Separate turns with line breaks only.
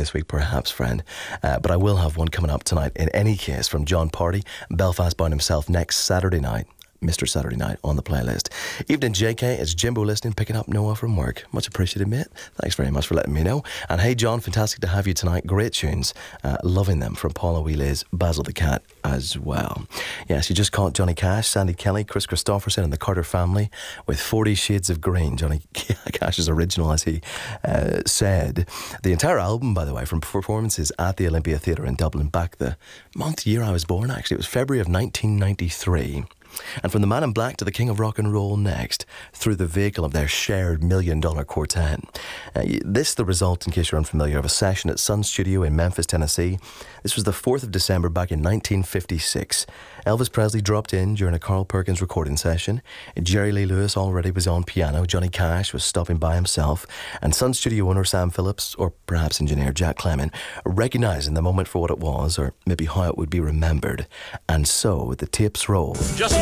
this week, perhaps, friend. But I will have one coming up tonight in any case from John Party, Belfast bound himself next Saturday night. Mr. Saturday Night on the playlist. Evening JK, it's Jimbo listening, picking up Noah from work. Much appreciated, mate. Thanks very much for letting me know. And hey John, fantastic to have you tonight. Great tunes. Loving them from Paula Wheelay's Basil the Cat as well. Yes, you just caught Johnny Cash, Sandy Kelly, Chris Christopherson and the Carter Family with 40 Shades of Green. Johnny Cash's original, as he said. The entire album, by the way, from performances at the Olympia Theatre in Dublin back the year I was born, actually. It was February of 1993. And from the Man in Black to the King of Rock and Roll next, through the vehicle of their shared $1 Million quartet. This, the result, in case you're unfamiliar, of a session at Sun Studio in Memphis, Tennessee. This was the 4th of December back in 1956. Elvis Presley dropped in during a Carl Perkins recording session. Jerry Lee Lewis already was on piano. Johnny Cash was stopping by himself. And Sun Studio owner Sam Phillips, or perhaps engineer Jack Clement, recognising the moment for what it was, or maybe how it would be remembered. And so the tapes rolled.
Just